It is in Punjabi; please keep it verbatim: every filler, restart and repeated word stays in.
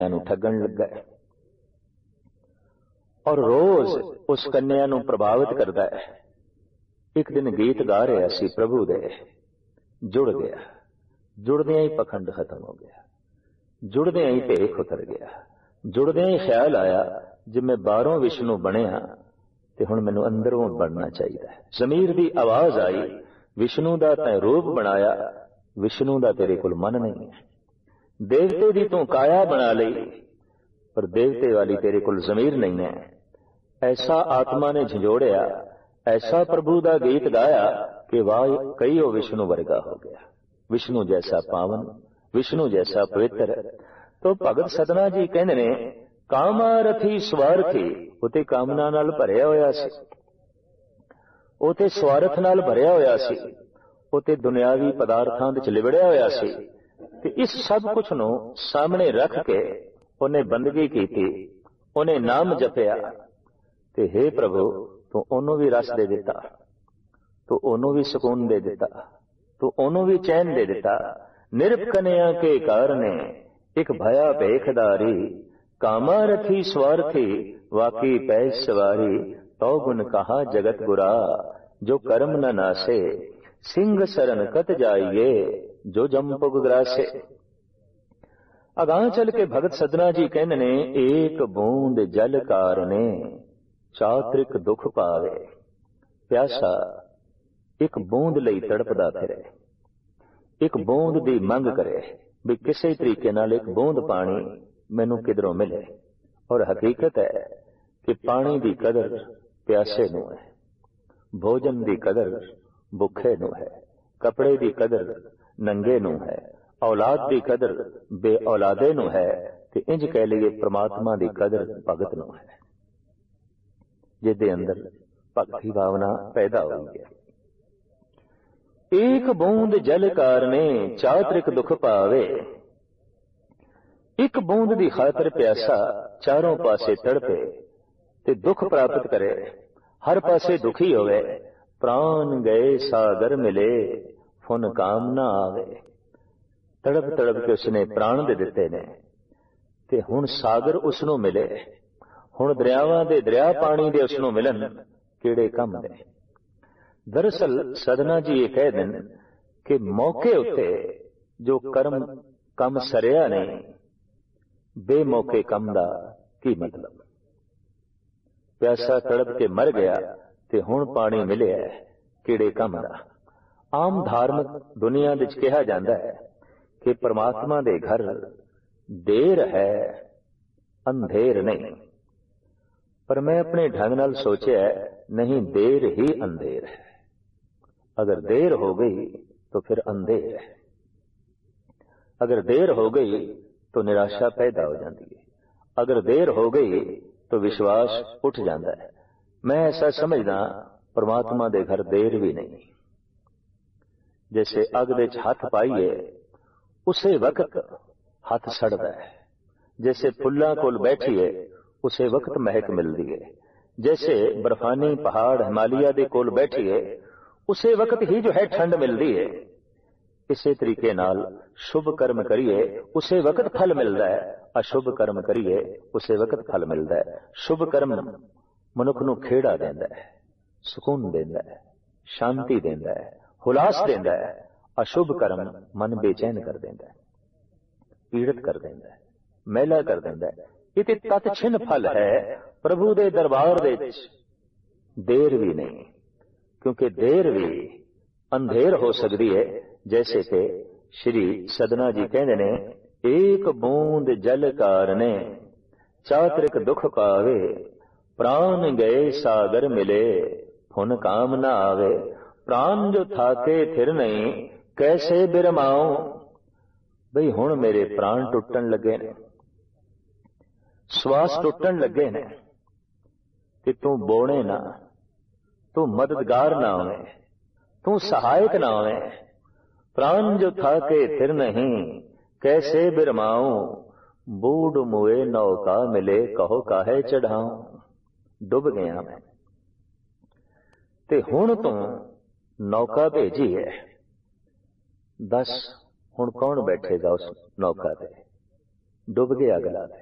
ਨੂੰ ਠੱਗਣ ਲੱਗਾ ਹੈ ਔਰ ਰੋਜ਼ ਉਸ ਕੰਨਿਆ ਨੂੰ ਪ੍ਰਭਾਵਿਤ ਕਰਦਾ ਹੈ। ਇੱਕ ਦਿਨ ਗੀਤ ਗਾ ਰਿਹਾ ਸੀ ਪ੍ਰਭੂ ਦੇ, ਜੁੜ ਗਿਆ, ਜੁੜਦਿਆਂ ਹੀ ਪਖੰਡ ਖਤਮ ਹੋ ਗਿਆ, ਜੁੜਦਿਆਂ ਹੀ ਭੇਖ ਉਤਰ ਗਿਆ, ਜੁੜਦਿਆਂ ਹੀ ਖਿਆਲ ਆਇਆ ਜੇ ਮੈਂ ਬਾਹਰੋਂ ਵਿਸ਼ਨੂੰ ਬਣਿਆ ਤੇ ਹੁਣ ਮੈਨੂੰ ਅੰਦਰੋਂ ਬਣਨਾ ਚਾਹੀਦਾ ਹੈ। ਜ਼ਮੀਰ ਦੀ ਆਵਾਜ਼ ਆਈ, ਵਿਸ਼ਨੂੰ ਦਾ ਤੈਂ ਰੂਪ ਬਣਾਇਆ, ਵਿਸ਼ਨੂੰ ਦਾ ਤੇਰੇ ਕੋਲ ਮਨ ਨਹੀਂ ਹੈ। ਦੇਵਤੇ ਦੀ ਤੂੰ ਕਾਇਆ ਬਣਾ ਲਈ ਪਰ ਦੇਵਤੇ ਵਾਲੀ ਤੇਰੇ ਕੋਲ ਜ਼ਮੀਰ ਨਹੀਂ ਹੈ। ਐਸਾ ਆਤਮਾ ਨੇ ਝੰਜੋੜਿਆ, ਐਸਾ ਪ੍ਰਭੂ ਦਾ ਗੀਤ ਗਾਇਆ ਕਿ ਵਾਹ ਕਈ ਉਹ ਵਿਸ਼ਨੂੰ ਵਰਗਾ ਹੋ ਗਿਆ, ਵਿਸ਼ਨੂੰ ਜੈਸਾ ਪਾਵਨ, ਵਿਸ਼ਨੂੰ ਜੈਸਾ ਪਵਿੱਤਰ। ਤੋ ਭਗਤ ਸਤਨਾ ਜੀ ਕਹਿੰਦੇ ਨੇ ਕਾਮਾਰਥੀ ਸਵਾਰਥੀ, ਉਤੇ ਕਾਮਨਾ ਨਾਲ ਭਰਿਆ ਹੋਇਆ ਸੀ, ਉਤੇ ਸਵਾਰਥ ਨਾਲ ਭਰਿਆ ਹੋਇਆ ਸੀ, ਉਤੇ ਦੁਨਿਆਵੀ ਪਦਾਰਥਾਂ ਵਿੱਚ ਲਿਬੜਿਆ ਹੋਇਆ ਸੀ। ਤੇ ਇਸ ਸਭ ਕੁਝ ਨੂੰ ਸਾਹਮਣੇ ਰੱਖ ਕੇ ਉਹਨੇ ਬੰਦਗੀ ਕੀਤੀ, ਉਹਨੇ ਨਾਮ ਜਪਿਆ ਤੇ ਹੇ ਪ੍ਰਭੂ ਤੂੰ ਉਹਨੂੰ ਵੀ ਰਸ ਦੇ ਦਿੱਤਾ, ਤੂੰ ਉਹਨੂੰ ਵੀ ਸਕੂਨ ਦੇ ਦਿੱਤਾ, ਤੂੰ ਉਹਨੂੰ ਵੀ ਚੈਨ ਦੇ ਦਿੱਤਾ। ਨਿਰਪਕਨਿਆ ਕੇ ਕਾਰਨੇ ਇੱਕ ਭਇਆ ਭੇਖਦਾਰੀ, ਕਾਮਾ ਰਥੀ ਸਵਾਰਥੀ ਵਾਕੀ ਪੈ ਸਵਾਰੀ। ਤੋ ਗੁਣ ਕਹਾ ਜਗਤ ਗੁਰਾ ਜੋ ਕਰਮ ਨ ਨਾਸੇ, ਸਿੰਘ ਸਰਨ ਕਤ ਜਾਈਏ ਜੋ ਜੰਪੁਗ ਗਰਾਸੇ। ਅਗਾਂਹ ਚੱਲ ਕੇ ਭਗਤ ਸਦਨਾ ਜੀ ਕਹਿੰਦੇ ਨੇ ਏਕ ਬੂੰਦ ਜਲ ਕਾਰਨੇ ਚਾਤ੍ਰਿਕ ਦੁੱਖ ਪਾਵੇ। ਪਿਆਸਾ ਇੱਕ ਬੂੰਦ ਲਈ ਤੜਪਦਾ ਫਿਰੇ, ਇੱਕ ਬੂੰਦ ਦੀ ਮੰਗ ਕਰੇ ਵੀ ਕਿਸੇ ਤਰੀਕੇ ਨਾਲ ਇੱਕ ਬੂੰਦ ਪਾਣੀ ਮੈਨੂੰ ਕਿਧਰੋਂ ਮਿਲੇ। ਔਰ ਹਕੀਕਤ ਹੈ ਕਿ ਪਾਣੀ ਦੀ ਕਦਰ ਪਿਆਸੇ ਨੂੰ ਹੈ, ਭੋਜਨ ਦੀ ਕਦਰ ਭੁੱਖੇ ਨੂੰ ਹੈ, ਕੱਪੜੇ ਦੀ ਕਦਰ ਨੰਗੇ ਨੂੰ ਹੈ, ਔਲਾਦ ਦੀ ਕਦਰ ਬੇ ਔਲਾਦੇ ਨੂੰ ਹੈ, ਤੇ ਇੰਜ ਕਹਿ ਲਈਏ ਪ੍ਰਮਾਤਮਾ ਦੀ ਕਦਰ ਭਗਤ ਨੂੰ ਹੈ, ਜਿਹਦੇ ਅੰਦਰ ਭਗਤੀ ਭਾਵਨਾ ਪੈਦਾ ਹੋਈ ਹੈ। ਏਕ ਬੂੰਦ ਜਲ ਕਾਰਨੇ ਚਾਤ੍ਰਿਕ ਦੁੱਖ ਪਾਵੇ। ਇੱਕ ਬੂੰਦ ਦੀ ਖਾਤਰ ਪਿਆਸਾ ਚਾਰੋਂ ਪਾਸੇ ਤੜਪੇ ਤੇ ਦੁੱਖ ਪ੍ਰਾਪਤ ਕਰੇ, ਹਰ ਪਾਸੇ ਦੁਖੀ ਹੋਵੇ। ਪ੍ਰਾਨ ਗਏ ਸਾਗਰ ਮਿਲੇ ਫੁਨ ਕਾਮ ਨਾ ਆਵੇ। ਤੜਪ ਤੜਪ ਕੇ ਉਸਨੇ ਪ੍ਰਾਣ ਦੇ ਦਿੱਤੇ ਨੇ ਤੇ ਹੁਣ ਸਾਗਰ ਉਸਨੂੰ ਮਿਲੇ, ਹੁਣ ਦਰਿਆਵਾਂ ਦੇ ਦਰਿਆ ਪਾਣੀ ਦੇ ਉਸਨੂੰ ਮਿਲਣ, ਕਿਹੜੇ ਕੰਮ ਨੇ। ਦਰਅਸਲ ਸਦਨਾ ਜੀ ਇਹ ਕਹਿ ਦੇਣ ਕਿ ਮੌਕੇ ਉੱਤੇ ਜੋ ਕਰਮ ਕੰਮ ਸਰਿਆ ਨਹੀਂ, ਬੇਮੌਕੇ ਕੰਮ ਦਾ ਕੀ ਮਤਲਬ। ਪਿਆਸਾ ਤੜਪ ਕੇ ਮਰ ਗਿਆ ਤੇ ਹੁਣ ਪਾਣੀ ਮਿਲਿਆ, ਕਿਹੜੇ ਕੰਮ ਦਾ। ਆਮ ਧਾਰਮਿਕ ਦੁਨੀਆ ਵਿੱਚ ਕਿਹਾ ਜਾਂਦਾ ਹੈ ਕਿ ਪਰਮਾਤਮਾ ਦੇ ਘਰ ਦੇਰ ਹੈ, ਅੰਧੇਰ ਨਹੀਂ। ਪਰ ਮੈਂ ਆਪਣੇ ਢੰਗ ਨਾਲ ਸੋਚਿਆ ਨਹੀਂ, ਦੇਰ ਹੀ ਅੰਧੇਰ ਹੈ। अगर देर हो गई तो फिर अंधेर है, अगर देर हो गई तो निराशा पैदा हो जाती है, अगर देर हो गई तो विश्वास उठ जाता है। मैं ऐसा समझदा परमात्मा दे घर देर भी नहीं। जैसे अग दे हथ पाइए उसे वक्त हथ सड़दा है, जैसे फुल्लां कोल बैठिए उसे वक्त महक मिलती है, जैसे बर्फानी पहाड़ हिमालय दे कोल बैठिए उसे वक्त ही जो है ठंड मिलती है। इसे तरीके नाल शुभ कर्म करिए उसे वक्त फल मिलता है, अशुभ कर्म करिए उसे वक्त फल मिलता है। शुभ कर्म मनुख नूं खेड़ा देंदा है, सुकून देंदा है, शांति देंदा है, हुलास देंदा है। अशुभ कर्म मन बेचैन कर देंदा है, पीड़ित कर देंदा है, मैला कर देंदा है। इते तत्छिन फल है प्रभु दे दरबार दे विच देर भी नहीं, क्योंकि देर भी अंधेर हो सकती है। जैसे कि श्री सदना जी कहते ने एक बूंद जल कारने चात्रिक दुख पावे, प्राण गए सागर मिले फुन काम ना आवे। प्राण जो थाके फिर नहीं कैसे बिरमाओ। बई हुण मेरे प्राण टुटन लगे ने, श्वास टुटन लगे ने, कि तू बोने ना, तू मददगार ना होवे, तू सहायक ना होवे। प्राण जो था के फिर नहीं कैसे बिरमाऊं, बूढ़ मुए नौका मिले कहो काहे चढ़ाऊं। डुब गया मैं ते हुण तू नौका भेजी है, दस हुण कौन बैठेगा उस नौका ते। ਡੁੱਬ ਗਿਆ ਅਗਲਾ।